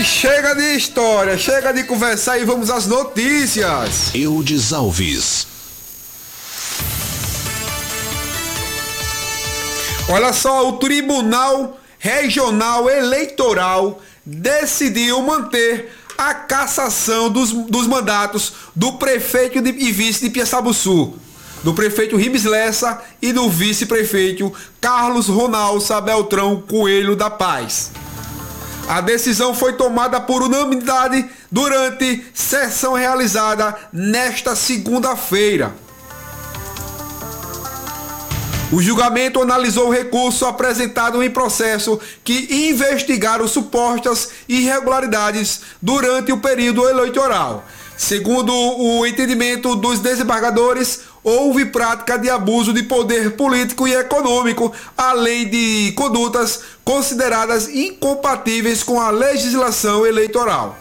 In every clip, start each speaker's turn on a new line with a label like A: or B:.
A: E chega de história, chega de conversar e vamos às notícias.
B: Eudes Alves.
A: Olha só, o Tribunal Regional Eleitoral decidiu manter a cassação dos mandatos do prefeito e vice de Piaçabuçu, do prefeito Ribes Lessa e do vice-prefeito Carlos Ronaldo Beltrão Coelho da Paz. A decisão foi tomada por unanimidade durante sessão realizada nesta segunda-feira. O julgamento analisou o recurso apresentado em processo que investigaram supostas irregularidades durante o período eleitoral. Segundo o entendimento dos desembargadores, houve prática de abuso de poder político e econômico, além de condutas consideradas incompatíveis com a legislação eleitoral.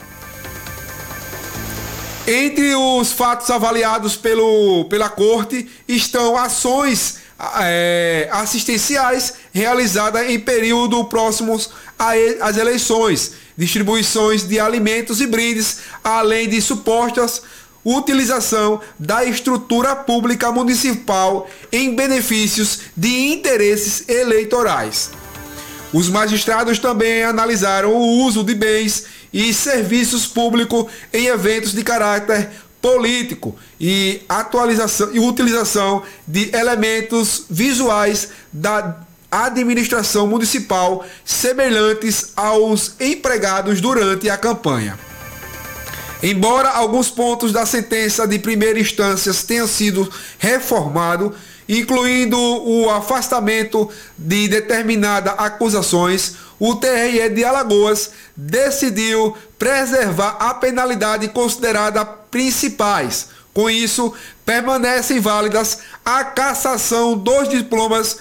A: Entre os fatos avaliados pela Corte estão ações assistenciais realizadas em período próximos às eleições, distribuições de alimentos e brindes, além de supostas utilização da estrutura pública municipal em benefícios de interesses eleitorais. Os magistrados também analisaram o uso de bens e serviços públicos em eventos de caráter político e atualização e utilização de elementos visuais da administração municipal semelhantes aos empregados durante a campanha. Embora alguns pontos da sentença de primeira instância tenham sido reformados, incluindo o afastamento de determinadas acusações, o TRE de Alagoas decidiu preservar a penalidade considerada principais. Com isso, permanecem válidas a cassação dos diplomas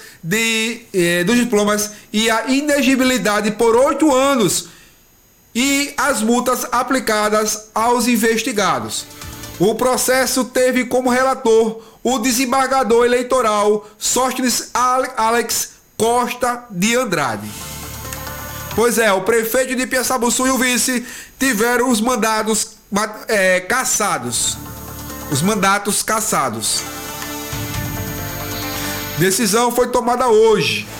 A: e a inexigibilidade por 8 anos e as multas aplicadas aos investigados. O processo teve como relator o desembargador eleitoral Sóstenes Alex Costa de Andrade. Pois é, o prefeito de Piaçabuçu e o vice tiveram os mandados cassados. Os mandatos cassados. Decisão foi tomada hoje.